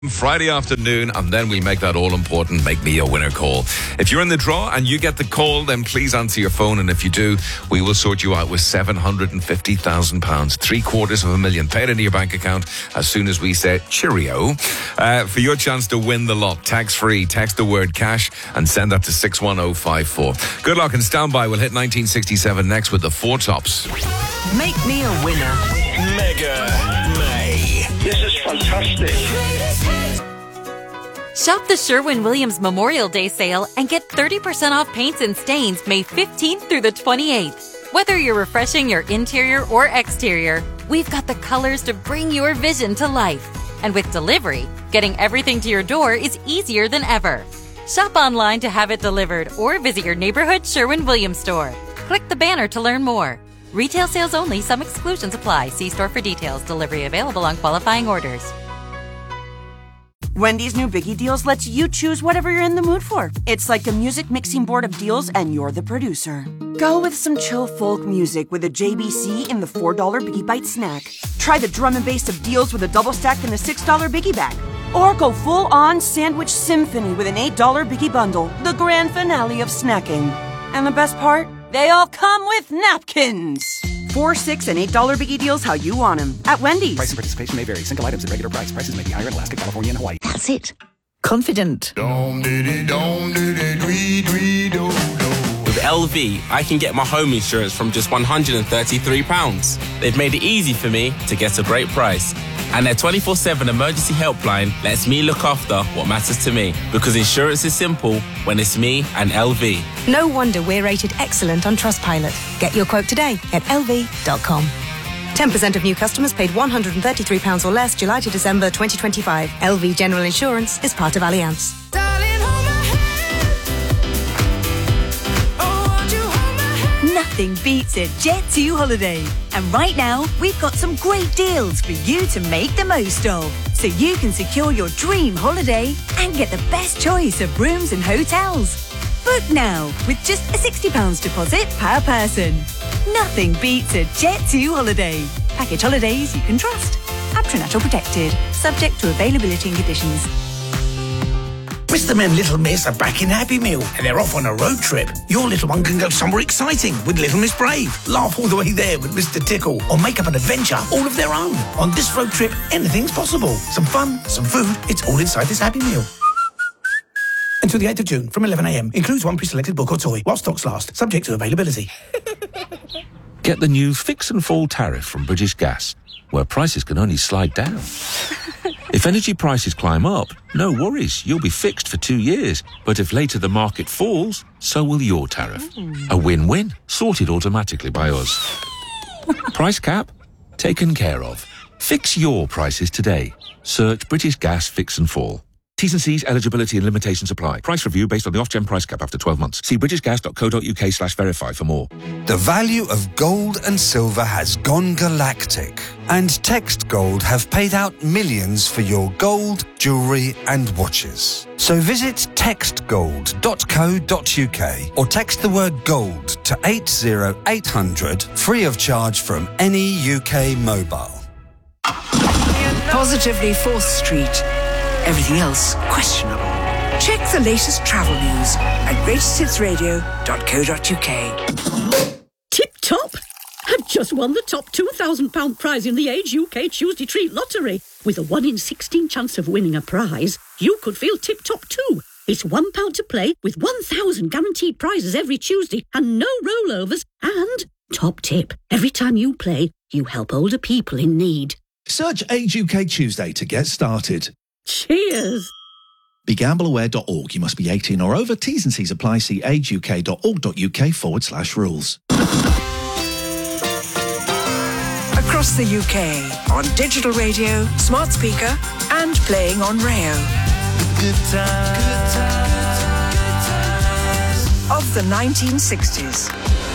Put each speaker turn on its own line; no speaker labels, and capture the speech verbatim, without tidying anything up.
Friday afternoon, and then we make that all-important Make Me a Winner call. If you're in the draw and you get the call, then please answer your phone, and if you do, we will sort you out with seven hundred fifty thousand pounds, three quarters of a million, paid into your bank account as soon as we say cheerio. Uh, for your chance to win the lot, tax-free, text the word cash and send that to six one oh five four. Good luck and stand by. We'll hit nineteen sixty-seven next with the Four Tops.
Make me a winner.
Mega May.
This is fantastic.
Shop the Sherwin-Williams Memorial Day sale and get thirty percent off paints and stains May fifteenth through the twenty-eighth. Whether you're refreshing your interior or exterior, we've got the colors to bring your vision to life. And with delivery, getting everything to your door is easier than ever. Shop online to have it delivered or visit your neighborhood Sherwin-Williams store. Click the banner to learn more. Retail sales only. Some exclusions apply. See store for details. Delivery available on qualifying orders.
Wendy's new Biggie Deals lets you choose whatever you're in the mood for. It's like a music mixing board of deals, and you're the producer. Go with some chill folk music with a J B C in the four dollar Biggie Bite snack. Try the drum and bass of deals with a double stack in the six dollar Biggie Bag. Or go full-on sandwich symphony with an eight dollar Biggie Bundle, the grand finale of snacking. And the best part? They all come with napkins. Four, six, and eight dollar Biggie Deals how you want them at Wendy's.
Price and participation may vary. Single items at regular price. Prices may be higher in Alaska, California, and Hawaii.
That's it. Confident.
With L V, I can get my home insurance from just one hundred thirty-three pounds. They've made it easy for me to get a great price. And their twenty-four seven emergency helpline lets me look after what matters to me. Because insurance is simple when it's me and L V.
No wonder we're rated excellent on Trustpilot. Get your quote today at L V dot com. ten percent of new customers paid one hundred thirty-three pounds or less July to December twenty twenty-five. L V General Insurance is part of Allianz.
Nothing beats a Jet two holiday. And right now, we've got some great deals for you to make the most of. So you can secure your dream holiday and get the best choice of rooms and hotels. Book now with just a sixty pounds deposit per person. Nothing beats a Jet two holiday. Package holidays you can trust. Patronato protected. Subject to availability and conditions.
Mister and Little Miss are back in Happy Meal and they're off on a road trip. Your little one can go somewhere exciting with Little Miss Brave, laugh all the way there with Mister Tickle, or make up an adventure all of their own. On this road trip, anything's possible. Some fun, some food, it's all inside this Happy Meal. Until the eighth of June from eleven a m. Includes one pre-selected book or toy while stocks last, subject to availability.
Get the new Fix and Fall tariff from British Gas, where prices can only slide down. If energy prices climb up, no worries, you'll be fixed for two years. But if later the market falls, so will your tariff. A win-win, sorted automatically by us. Price cap? Taken care of. Fix your prices today. Search British Gas Fix and Fall. T's and C's, eligibility and limitations apply. Price review based on the Ofgem price cap after twelve months. See britishgas.co.uk slash verify for more.
The value of gold and silver has gone galactic. And Text Gold have paid out millions for your gold, jewellery and watches. So visit text gold dot co dot uk or text the word gold to eight zero eight hundred free of charge from any U K mobile.
Positively fourth Street. Everything else questionable. Check the latest travel news at greatest hits radio dot co dot uk.
Tip top! I've just won the top two thousand pounds prize in the Age U K Tuesday Treat Lottery. With a one in sixteen chance of winning a prize, you could feel tip top too. It's one pound to play with one thousand guaranteed prizes every Tuesday and no rollovers. And, top tip, every time you play, you help older people in need.
Search Age U K Tuesday to get started.
Cheers!
Be gamble aware dot org. You must be eighteen or over. T's and C's apply. See age u k dot org dot u k forward slash rules.
Across the U K, on digital radio, smart speaker, and playing on Rayo. Good times. Good times. Of the nineteen sixties.